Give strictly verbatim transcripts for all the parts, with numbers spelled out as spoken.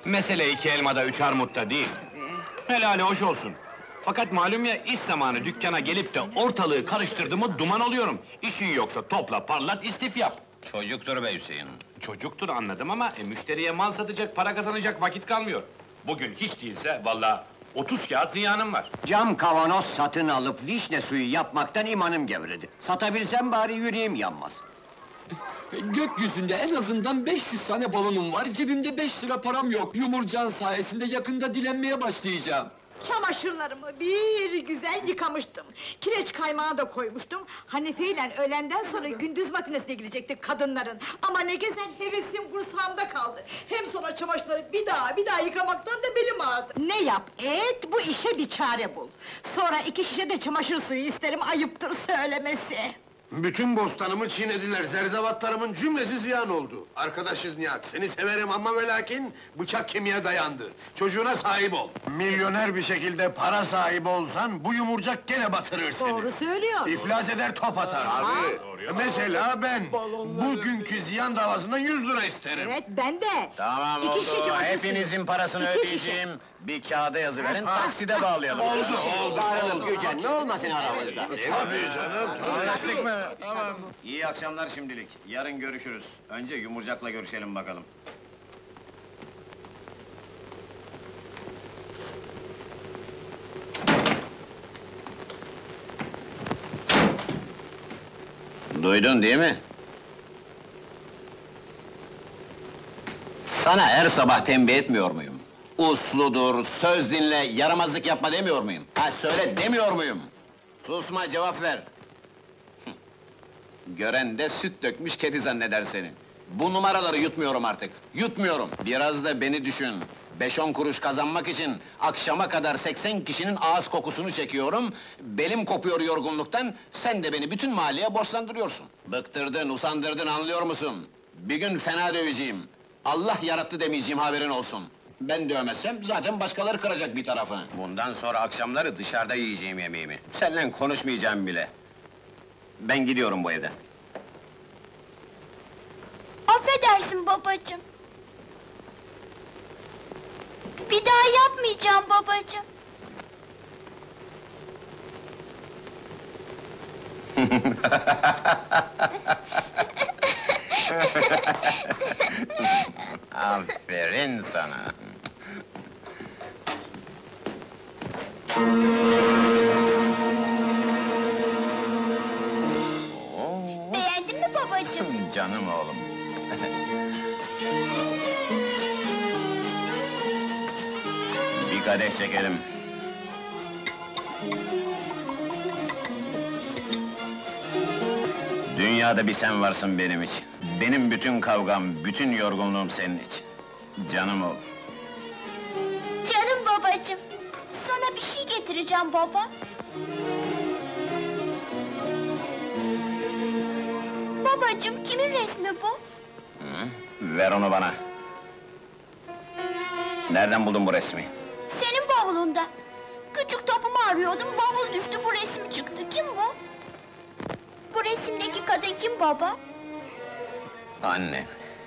Mesele iki elmada üç armutta değil. Helali hoş olsun. Fakat malum ya, iş zamanı dükkana gelip de ortalığı karıştırdı mı duman oluyorum. İşin yoksa topla, parlat, istif yap. Çocuktur be Hüseyin. Çocuktur anladım ama e, müşteriye mal satacak, para kazanacak vakit kalmıyor. Bugün hiç değilse vallahi otuz kağıt ziyanım var. Cam kavanoz satın alıp vişne suyu yapmaktan imanım gevredi. Satabilsem bari yüreğim yanmaz. Gökyüzünde en azından beş yüz tane balonum var, cebimde beş lira param yok. Yumurcağın sayesinde yakında dilenmeye başlayacağım. Çamaşırlarımı bir güzel yıkamıştım. Kireç kaymağı da koymuştum. Hanife ile öğlenden sonra gündüz matinesine gidecektik kadınların. Ama ne gezer hevesim kursağımda kaldı. Hem sonra çamaşırları bir daha bir daha yıkamaktan da belim ağrıdı. Ne yap et, bu işe bir çare bul. Sonra iki şişe de çamaşır suyu isterim, ayıptır söylemesi. Bütün bostanımı çiğnediler, zerzevatlarımın cümlesi ziyan oldu. Arkadaşız Nihat, seni severim ama ve lakin bıçak kemiğe dayandı. Çocuğuna sahip ol. Milyoner bir şekilde para sahibi olsan, bu yumurcak gene batırır seni. Doğru söylüyor. İflas eder, top atar. Abi, mesela ben, bugünkü ziyan davasından yüz lira isterim. Evet, ben de. Tamam İki oldu, şişe çamaşır hepinizin suyu. parasını İki ödeyeceğim. Bir kağıda yazıverin, takside bağlayalım. Oldu, oldu, Darılıp oldu. Gücen, ne olmasın aramızda? Tabii canım, Anlaştık mı? Tamam. İyi akşamlar şimdilik, yarın görüşürüz. Önce Yumurcak'la görüşelim bakalım. Duydun değil mi? Sana her sabah tembih etmiyor muyum? Usludur, söz dinle, yaramazlık yapma demiyor muyum? Ha söyle, demiyor muyum? Susma, cevap ver! Hıh. Gören de süt dökmüş kedi zanneder seni. Bu numaraları yutmuyorum artık, yutmuyorum! Biraz da beni düşün. Beş on kuruş kazanmak için akşama kadar seksen kişinin ağız kokusunu çekiyorum, belim kopuyor yorgunluktan, sen de beni bütün mahalleye borçlandırıyorsun. Bıktırdın, usandırdın, anlıyor musun? Bir gün fena döveceğim. Allah yarattı demeyeceğim, haberin olsun. Ben dövmezsem zaten başkaları kıracak bir tarafı. Bundan sonra akşamları dışarıda yiyeceğim yemeğimi. Seninle konuşmayacağım bile. Ben gidiyorum bu evden. Affedersin babacığım. Bir daha yapmayacağım babacığım. Aferin sana! Oo, Beğendin mi babacığım? canım oğlum! Bir kadeh çekelim. Dünyada bir sen varsın benim için. Benim bütün kavgam, bütün yorgunluğum senin için. Canım oğlum. Canım babacığım. Sana bir şey getireceğim baba. Babacığım, kimin resmi bu? Hı? Ver onu bana. Nereden buldun bu resmi? Senin bavulunda. Küçük topumu arıyordum, bavul düştü, bu resim çıktı. Kim bu? Bu resimdeki kadın kim baba? Annen.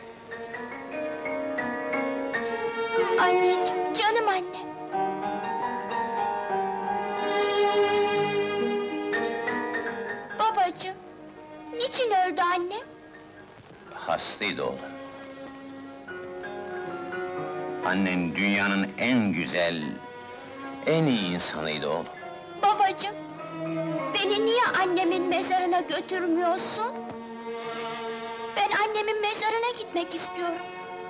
Anneciğim, canım annem. Babacığım, niçin öldü annem? Hastaydı oğlum. Annen dünyanın en güzel, en iyi insanıydı oğlum. Babacığım, beni niye annemin mezarına götürmüyorsun? Ben annemin mezarına gitmek istiyorum.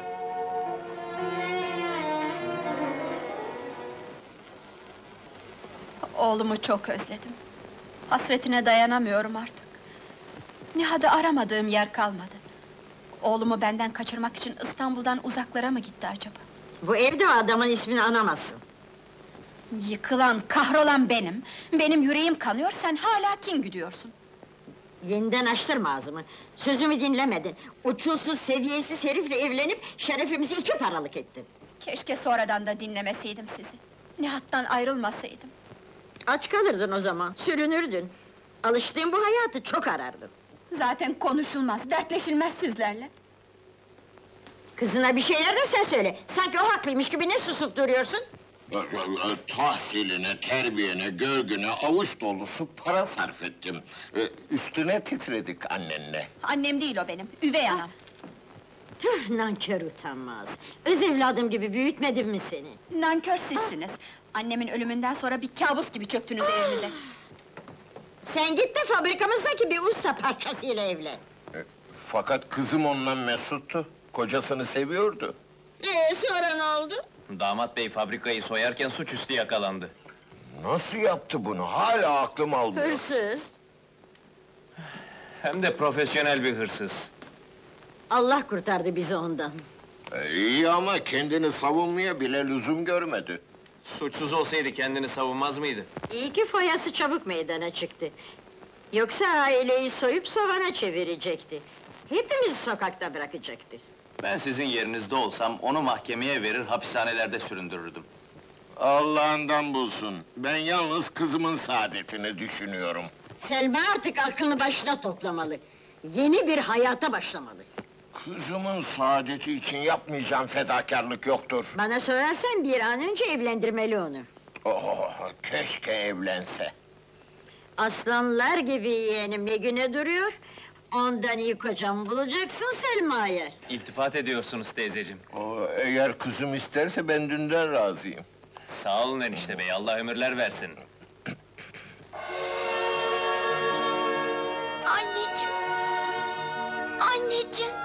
Oğlumu çok özledim. Hasretine dayanamıyorum artık. Nihat'ı aramadığım yer kalmadı. Oğlumu benden kaçırmak için İstanbul'dan uzaklara mı gitti acaba? Bu evde o adamın ismini anamazsın. Yıkılan, kahrolan benim. Benim yüreğim kanıyor, sen hala kin güdüyorsun. Yeniden açtırma ağzımı. Sözümü dinlemedin. Uçulsuz, seviyesiz herifle evlenip şerefimizi iki paralık ettin. Keşke sonradan da dinlemeseydim sizi. Nihat'tan ayrılmasaydım. Aç kalırdın o zaman, sürünürdün. Alıştığın bu hayatı çok arardın. Zaten konuşulmaz, dertleşilmez sizlerle. Kızına bir şeyler de sen söyle. Sanki o haklıymış gibi ne susup duruyorsun? Tahsiline, terbiyene, görgüne avuç dolusu para sarf ettim. Ee, Üstüne titredik annenle. Annem değil o benim, üvey anam. Tüh, nankör utanmaz! Öz evladım gibi büyütmedim mi seni? Nankör sizsiniz. Annemin ölümünden sonra bir kabus gibi çöktünüz evimize. Sen git de fabrikamızdaki bir usta parçasıyla evlen. Fakat kızım ondan mesuttu. Kocasını seviyordu. Ee, sonra ne oldu? Damat bey fabrikayı soyarken suçüstü yakalandı. Nasıl yaptı bunu? Hala aklım almıyor. Hırsız! Hem de profesyonel bir hırsız. Allah kurtardı bizi ondan. Ee, iyi ama kendini savunmaya bile lüzum görmedi. Suçsuz olsaydı kendini savunmaz mıydı? İyi ki foyası çabuk meydana çıktı. Yoksa aileyi soyup sovana çevirecekti. Hepimizi sokakta bırakacaktı. Ben sizin yerinizde olsam onu mahkemeye verir, hapishanelerde süründürürdüm. Allah'ından bulsun. Ben yalnız kızımın saadetini düşünüyorum. Selma artık aklını başına toplamalı. Yeni bir hayata başlamalı. Kızımın saadeti için yapmayacağım fedakarlık yoktur. Bana sorarsan bir an önce evlendirmeli onu. Oh, keşke evlense. Aslanlar gibi yeğenim ne güne duruyor? Ondan iyi kocam bulacaksın Selma'ya. İltifat ediyorsunuz teyzeciğim. Oh, eğer kızım isterse ben dünden razıyım. Sağ olun enişte bey, Allah ömürler versin. Anneciğim! Anneciğim!